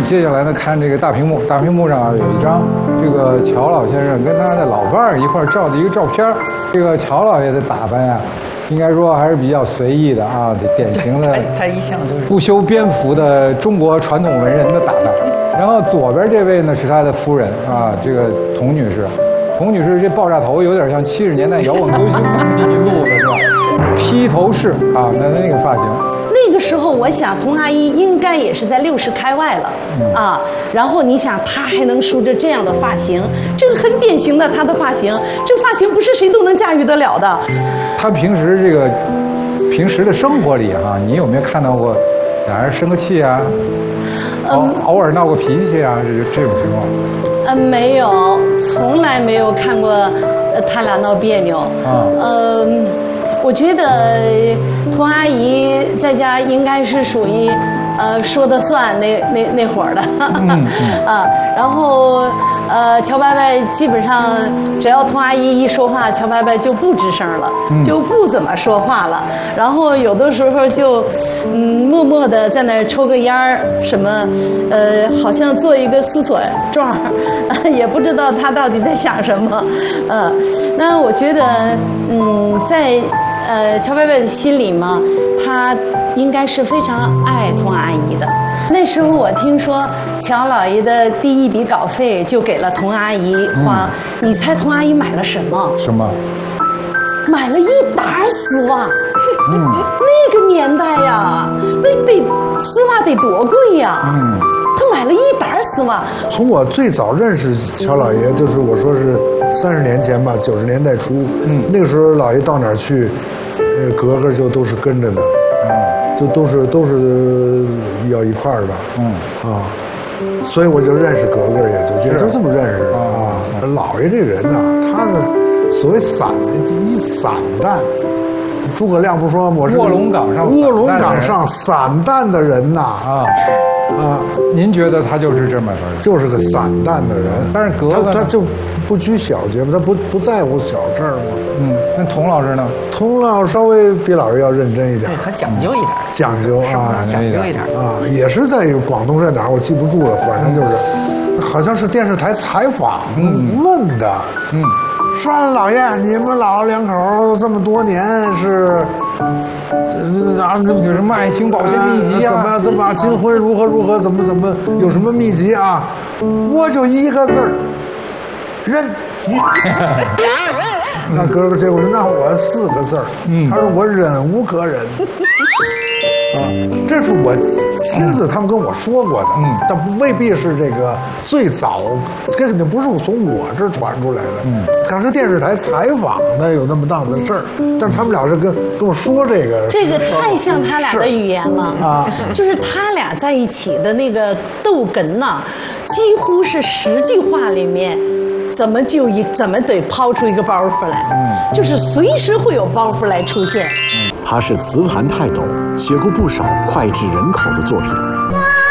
接下来呢，看这个大屏幕，大屏幕上啊有一张这个乔老先生跟他的老伴儿一块照的一个照片。这个乔老爷的打扮啊，应该说还是比较随意的啊，典型的他一向都是不修边幅的中国传统文人的打扮。然后左边这位呢是他的夫人啊，这个童女士。童女士这爆炸头有点像70年代摇滚歌星那一路的是吧？披头士啊，那个发型。 那个时候，我想童阿姨应该也是在60开外了，啊，然后你想她还能梳着这样的发型，这个很典型的她的发型，这个发型不是谁都能驾驭得了的。 她平时的生活里哈，你有没有看到过俩人生个气啊？偶尔闹个脾气啊，这种情况？ 没有，从来没有看过他俩闹别扭。我觉得童阿姨在家应该是属于说的算那会儿的，然后乔伯伯基本上只要童阿姨一说话，乔伯伯就不吱声了，就不怎么说话了。然后有的时候就默默的在那儿抽个烟儿什么，好像做一个思索状，也不知道他到底在想什么。那我觉得在乔伯伯的心里嘛，他应该是非常爱童阿姨的。那时候我听说乔老爷的第一笔稿费就给了童阿姨花，你猜童阿姨买了什么？ 什么？ 买了一沓丝袜。那个年代呀，那丝袜得多贵呀！他买了一沓丝袜。 从我最早认识乔老爷，就是我说是30年前吧，90年代初，那个时候老爷到哪儿去，格格就都是跟着的，就都是要一块儿的，所以我就认识格格，也就这么认识的啊。老爷这个人呐，他的所谓散淡。诸葛亮不说我是卧龙岗上散淡的人呐您觉得他就是这么个人？ 就是个散淡的人， 但是格格他就不拘小节嘛，他不在乎小事儿嘛。 那童老师呢？ 童老师稍微比老师要认真一点， 对他讲究一点， 讲究啊， 讲究一点啊，也是在广东在哪儿我记不住了，反正就是好像是电视台采访问的，说老爷，你们老两口这么多年是有什么爱情保鲜秘籍啊？ 怎么金婚如何怎么有什么秘籍啊？我就一个字儿，忍。那哥哥结果说那我4个字儿，他说我忍无可忍。这是我亲自他们跟我说过的，但未必是这个最早，这肯定不是从我这儿传出来的，可是电视台采访的有那么档子事儿，但他们俩是跟我说这个太像他俩的语言了就是他俩在一起的那个逗哏呐，几乎是10句话里面。怎么得抛出一个包袱来，就是随时会有包袱来出现。 他是词坛泰斗，写过不少脍炙人口的作品。